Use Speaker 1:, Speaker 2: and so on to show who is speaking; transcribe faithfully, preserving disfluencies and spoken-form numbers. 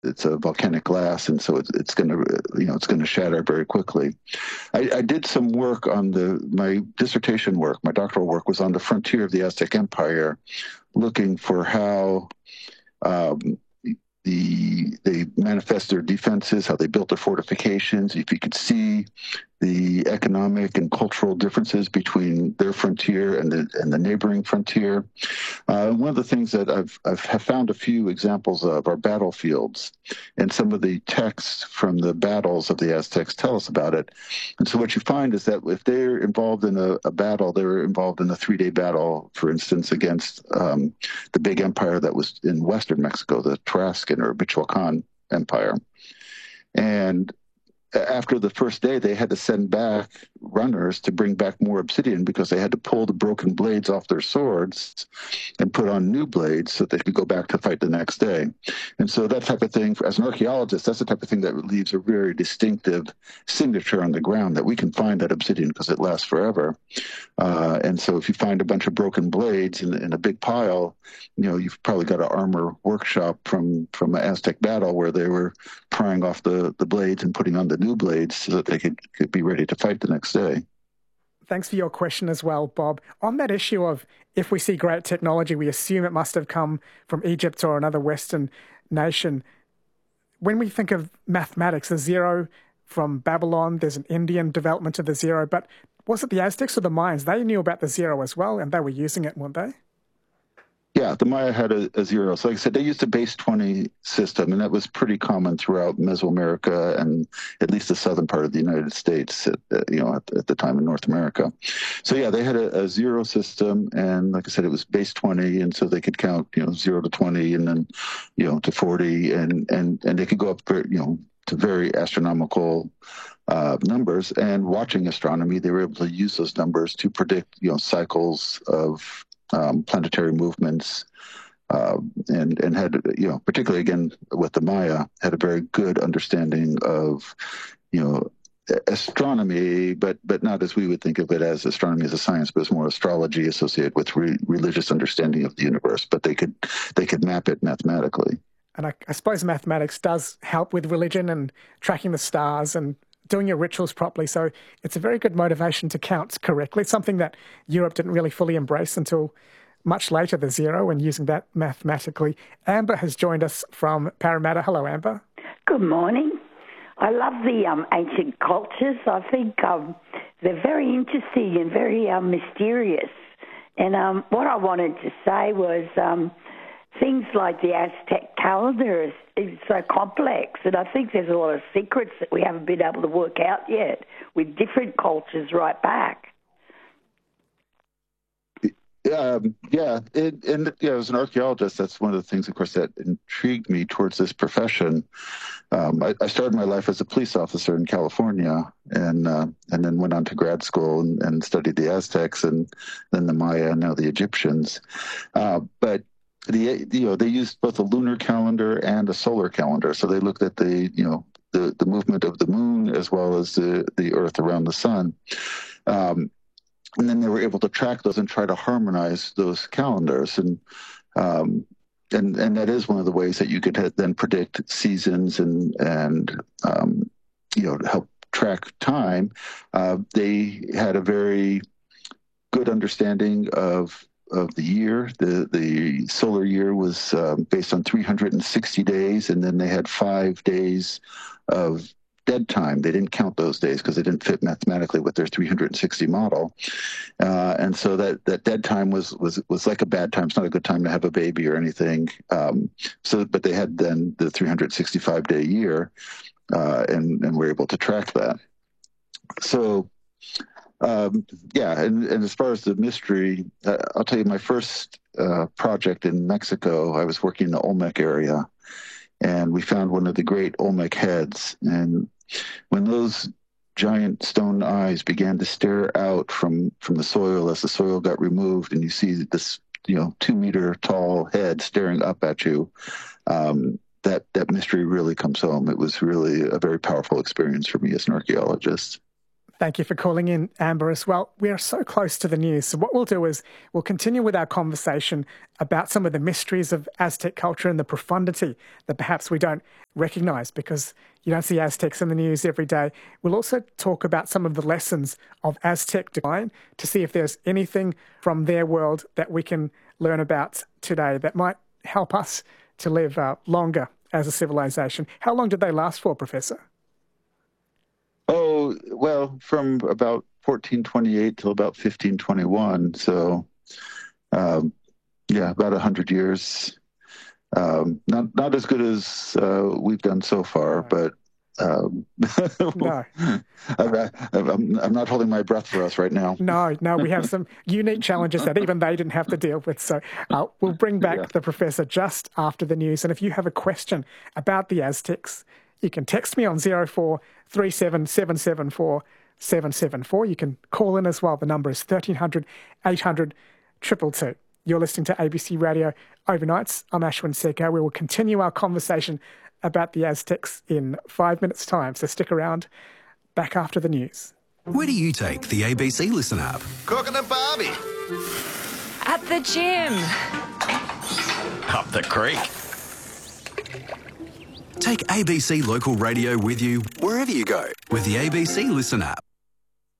Speaker 1: it's a volcanic glass, and so it's, it's going to, you know, it's going to shatter very quickly. I, I did some work on the, my dissertation work, my doctoral work was on the frontier of the Aztec Empire, looking for how um, the they manifest their defenses, how they built their fortifications. If you could see the economic and cultural differences between their frontier and the and the neighboring frontier. Uh, one of the things that I've I've have found a few examples of are battlefields, and some of the texts from the battles of the Aztecs tell us about it. And so what you find is that if they're involved in a, a battle, they were involved in a three-day battle, for instance, against um, the big empire that was in western Mexico, the Tarascan or Michoacan Empire, and after the first day, they had to send back runners to bring back more obsidian because they had to pull the broken blades off their swords and put on new blades so they could go back to fight the next day. And so that type of thing, as an archaeologist, that's the type of thing that leaves a very distinctive signature on the ground that we can find that obsidian because it lasts forever. Uh, and so if you find a bunch of broken blades in, in a big pile, you know, you've probably got an armor workshop from, from an Aztec battle where they were prying off the, the blades and putting on the new blades so that they could, could be ready to fight the next day.
Speaker 2: Thanks for your question as well, Bob. On that issue of if we see great technology, we assume it must have come from Egypt or another Western nation. When we think of mathematics, the zero from Babylon, there's an Indian development of the zero, but was it the Aztecs or the Mayans? They knew about the zero as well, and they were using it, weren't they?
Speaker 1: Yeah, the Maya had a, a zero. So like I said, they used a base twenty system, and that was pretty common throughout Mesoamerica and at least the southern part of the United States, at, uh, you know, at, at the time in North America. So yeah, they had a, a zero system, and like I said, it was base twenty, and so they could count, you know, zero to twenty, and then, you know, to forty, and and and they could go up, you know, to very astronomical uh, numbers. And watching astronomy, they were able to use those numbers to predict, you know, cycles of Um, planetary movements, uh, and and had, you know, particularly again with the Maya, had a very good understanding of, you know, astronomy, but but not as we would think of it as astronomy as a science, but it's more astrology associated with re- religious understanding of the universe. But they could they could map it mathematically.
Speaker 2: And I, I suppose mathematics does help with religion and tracking the stars and doing your rituals properly. So it's a very good motivation to count correctly. It's something that Europe didn't really fully embrace until much later, the zero, and using that mathematically. Amber has joined us from Parramatta. Hello, Amber.
Speaker 3: Good morning. I love the um, ancient cultures. I think um, they're very interesting and very um, mysterious. And um, what I wanted to say was um, things like the Aztec calendar is, is so complex, and I think there's a lot of secrets that we haven't been able to work out yet with different cultures right back.
Speaker 1: Um, yeah, it, and yeah, as an archaeologist, that's one of the things, of course, that intrigued me towards this profession. Um, I, I started my life as a police officer in California, and uh, and then went on to grad school and, and studied the Aztecs, and then the Maya, and now the Egyptians. Uh, but the you know they used both a lunar calendar and a solar calendar, so they looked at the you know the the movement of the moon as well as the the Earth around the sun. Um, And then they were able to track those and try to harmonize those calendars. And um, and and that is one of the ways that you could then predict seasons and, and um, you know, help track time. Uh, they had a very good understanding of of the year. The the solar year was um, based on three hundred sixty days, and then they had five days of dead time. They didn't count those days because they didn't fit mathematically with their three hundred sixty model. Uh, and so that, that dead time was, was, was like a bad time. It's not a good time to have a baby or anything. Um, so, but they had then the three hundred sixty-five day year, uh, and, and were able to track that. So, um, yeah. And, and as far as the mystery, uh, I'll tell you my first, uh, project in Mexico, I was working in the Olmec area, and we found one of the great Olmec heads. And when those giant stone eyes began to stare out from, from the soil as the soil got removed, and you see this, you know, two meter tall head staring up at you, um, that, that mystery really comes home. It was really a very powerful experience for me as an archaeologist.
Speaker 2: Thank you for calling in, Amber, as well. We are so close to the news. So what we'll do is we'll continue with our conversation about some of the mysteries of Aztec culture and the profundity that perhaps we don't recognise because you don't see Aztecs in the news every day. We'll also talk about some of the lessons of Aztec decline to see if there's anything from their world that we can learn about today that might help us to live uh, longer as a civilization. How long did they last for, Professor?
Speaker 1: Oh, well, from about fourteen twenty-eight till about fifteen twenty-one. So, um, yeah, about one hundred years. Um, not not as good as uh, we've done so far, but um,
Speaker 2: no.
Speaker 1: I, I'm, I'm not holding my breath for us right now.
Speaker 2: No, no, we have some unique challenges that even they didn't have to deal with. So uh, we'll bring back yeah. the Professor just after the news. And if you have a question about the Aztecs, you can text me on zero four three seven seven seven four seven seven four. You can call in as well. The number is thirteen hundred eight hundred two two two. You're listening to A B C Radio Overnights. I'm Ashwin Seko. We will continue our conversation about the Aztecs in five minutes' time. So stick around. Back after the news.
Speaker 4: Where do you take the A B C Listen app?
Speaker 5: Cooking at Barbie.
Speaker 6: At the gym.
Speaker 5: Up the creek.
Speaker 4: Take A B C Local Radio with you wherever you go with the A B C Listen app.